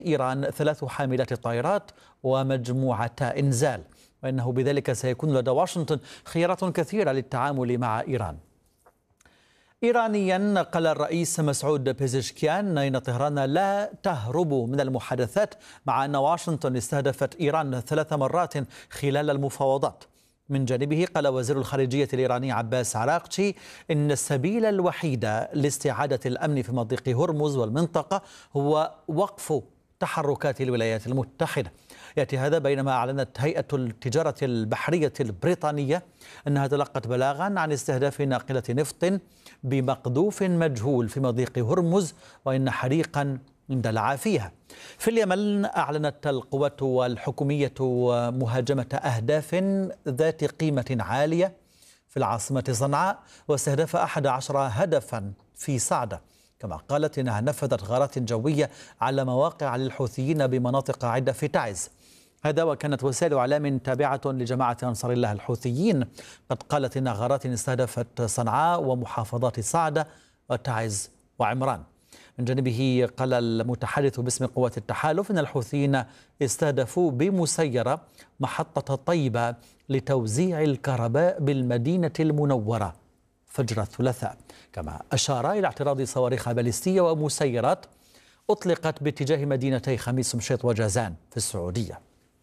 إيران 3 حاملات طائرات ومجموعة إنزال، وإنه بذلك سيكون لدى واشنطن خيارات كثيرة للتعامل مع إيران. إيرانيا قال الرئيس مسعود بيزشكيان إن طهران لا تهرب من المحادثات، مع أن واشنطن استهدفت إيران 3 مرات خلال المفاوضات. من جانبه قال وزير الخارجية الإيراني عباس عراقچي إن السبيل الوحيد لاستعادة الأمن في مضيق هرمز والمنطقة هو وقف تحركات الولايات المتحدة. يأتي هذا بينما أعلنت هيئة التجارة البحرية البريطانية أنها تلقت بلاغا عن استهداف ناقلة نفط بمقذوف مجهول في مضيق هرمز، وإن حريقا اندلع فيها. في اليمن أعلنت القوات الحكومية مهاجمة أهداف ذات قيمة عالية في العاصمة صنعاء، واستهدف 11 هدفا في صعدة، كما قالت إنها نفذت غارات جوية على مواقع للحوثيين بمناطق عدة في تعز. هذا وكانت وسائل إعلام تابعة لجماعة أنصار الله الحوثيين قد قالت إن غارات استهدفت صنعاء ومحافظات صعدة وتعز وعمران. من جانبه قال المتحدث باسم قوات التحالف إن الحوثيين استهدفوا بمسيرة محطة طيبة لتوزيع الكهرباء بالمدينة المنورة فجر الثلاثاء، كما أشار إلى اعتراض صواريخ باليستية ومسيرات أطلقت باتجاه مدينتي خميس مشيط وجازان في السعودية.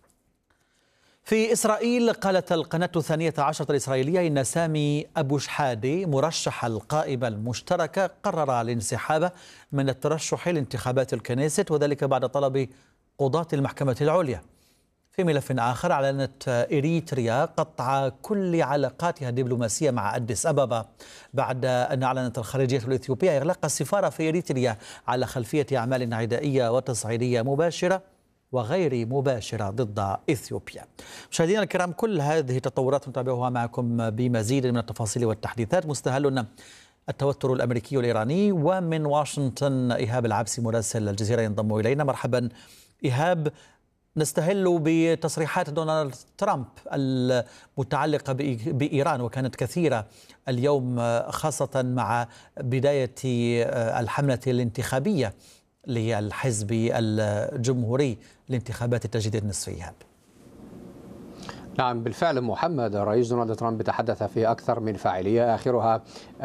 في إسرائيل قالت القناة 12 الإسرائيلية إن سامي أبو شحادة مرشح القائمة المشتركة قرر الانسحاب من الترشح لانتخابات الكنيست، وذلك بعد طلب قضاة المحكمة العليا. في ملف آخر أعلنت إريتريا قطع كل علاقاتها الدبلوماسية مع أديس أبابا بعد أن أعلنت الخارجية الإثيوبية إغلاق السفارة في إريتريا على خلفية أعمال عدائية وتصعيدية مباشرة وغير مباشرة ضد إثيوبيا. مشاهدينا الكرام، كل هذه التطورات نتابعها معكم بمزيد من التفاصيل والتحديثات. مستهل التوتر الأمريكي والإيراني، ومن واشنطن إيهاب العبسي مراسل الجزيرة ينضم إلينا. مرحبا إيهاب. نستهل بتصريحات دونالد ترامب المتعلقة بإيران، وكانت كثيرة اليوم خاصة مع بداية الحملة الانتخابية للحزب الجمهوري لانتخابات التجديد النصفي. نعم بالفعل محمد، الرئيس دونالد ترامب تحدث في أكثر من فاعلية، آخرها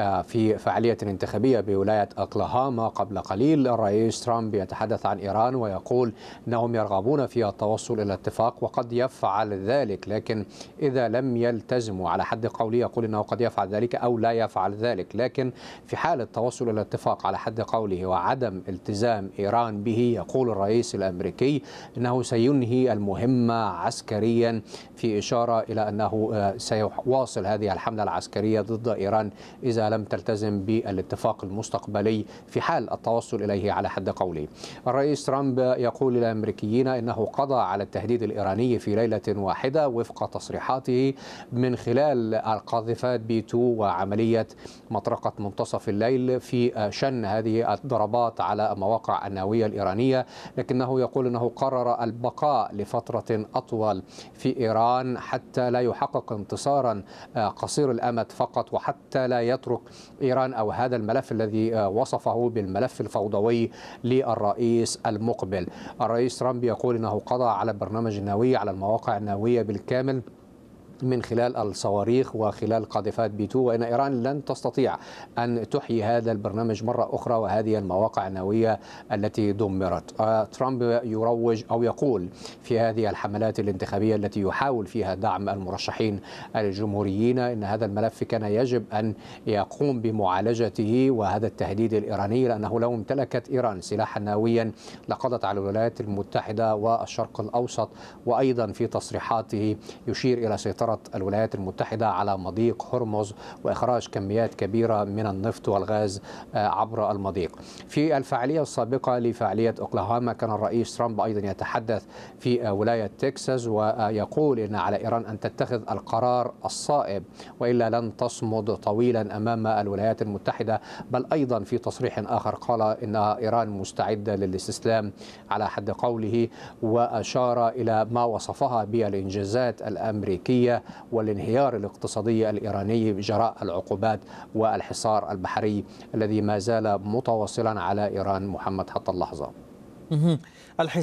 في فعالية انتخابية بولاية أوكلاهوما قبل قليل. الرئيس ترامب يتحدث عن إيران ويقول أنهم يرغبون في التوصل إلى اتفاق وقد يفعل ذلك، لكن إذا لم يلتزموا على حد قوله يقول أنه قد يفعل ذلك أو لا يفعل ذلك. لكن في حال التوصل إلى اتفاق على حد قوله وعدم التزام إيران به، يقول الرئيس الأمريكي أنه سينهي المهمة عسكريا، في إشارة إلى أنه سيواصل هذه الحملة العسكرية ضد إيران إذا لم تلتزم بالاتفاق المستقبلي في حال التوصل إليه على حد قوله. الرئيس ترامب يقول للأمريكيين إنه قضى على التهديد الإيراني في ليلة واحدة وفق تصريحاته من خلال القاذفات B2 وعملية مطرقة منتصف الليل في شن هذه الضربات على مواقع النووية الإيرانية، لكنه يقول أنه قرر البقاء لفترة أطول في إيران حتى لا يحقق انتصارا قصير الأمد فقط، وحتى لا يترك إيران أو هذا الملف الذي وصفه بالملف الفوضوي للرئيس المقبل. الرئيس ترامب يقول أنه قضى على البرنامج النووي على المواقع النووية بالكامل من خلال الصواريخ وخلال قاذفات B2، وإن إيران لن تستطيع أن تحيي هذا البرنامج مرة أخرى وهذه المواقع النووية التي دمرت. ترامب يروج أو يقول في هذه الحملات الانتخابية التي يحاول فيها دعم المرشحين الجمهوريين إن هذا الملف كان يجب أن يقوم بمعالجته وهذا التهديد الإيراني، لأنه لو امتلكت إيران سلاحا نوويا لقضت على الولايات المتحدة والشرق الأوسط. وأيضا في تصريحاته يشير إلى سيطرة الولايات المتحدة على مضيق هرمز وإخراج كميات كبيرة من النفط والغاز عبر المضيق. في الفعالية السابقة لفعالية أوكلاهوما كان الرئيس ترامب أيضا يتحدث في ولاية تكساس ويقول إن على إيران أن تتخذ القرار الصائب وإلا لن تصمد طويلا أمام الولايات المتحدة. بل أيضا في تصريح آخر قال إن إيران مستعدة للاستسلام على حد قوله، وأشار إلى ما وصفها بالإنجازات الأمريكية والانهيار الاقتصادي الإيراني جراء العقوبات والحصار البحري الذي ما زال متواصلا على إيران محمد حتى اللحظة.